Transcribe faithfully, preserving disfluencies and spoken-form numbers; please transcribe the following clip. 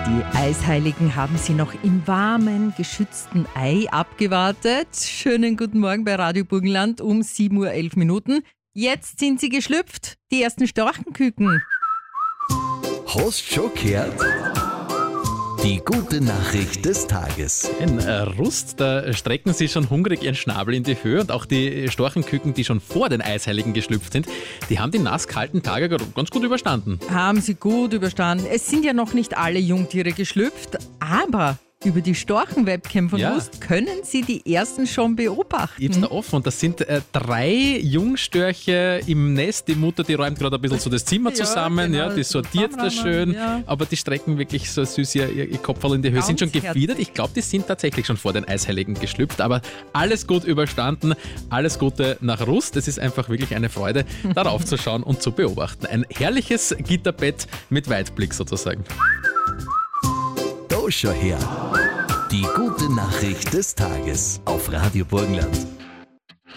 Die Eisheiligen haben sie noch im warmen, geschützten Ei abgewartet. Schönen guten Morgen bei Radio Burgenland um sieben Uhr elf Minuten. Jetzt sind sie geschlüpft, die ersten Storchenküken. Hast schon gehört? Die gute Nachricht des Tages. In Rust, da strecken sie schon hungrig ihren Schnabel in die Höhe und auch die Storchenküken, die schon vor den Eisheiligen geschlüpft sind, die haben die nasskalten Tage ganz gut überstanden. Haben sie gut überstanden. Es sind ja noch nicht alle Jungtiere geschlüpft, aber über die Storchen-Webcam von Ja. Rust können sie die ersten schon beobachten. Ich hab's da offen und das sind äh, drei Jungstörche im Nest. Die Mutter, die räumt gerade ein bisschen so das Zimmer Ja, zusammen, genau, ja, die so sortiert das schön, ja. aber die strecken wirklich so süß ihr, ihr, ihr Kopferl in die Höhe. Ganz Sind schon gefiedert. herzig. Ich glaube, die sind tatsächlich schon vor den Eisheiligen geschlüpft, aber alles gut überstanden. Alles Gute nach Rust. Es ist einfach wirklich eine Freude, darauf zu schauen und zu beobachten. Ein herrliches Gitterbett mit Weitblick sozusagen. Da schau her. Die gute Nachricht des Tages auf Radio Burgenland.